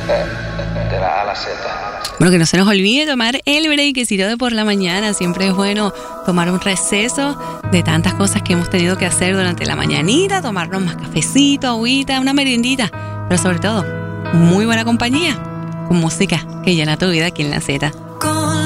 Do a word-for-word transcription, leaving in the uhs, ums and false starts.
De la A a la Z. Bueno, que no se nos olvide tomar el breakcito de por la mañana. Siempre es bueno tomar un receso de tantas cosas que hemos tenido que hacer durante la mañanita, tomarnos más cafecito, agüita, una meriendita, pero sobre todo, muy buena compañía con música que llena tu vida aquí en La Z.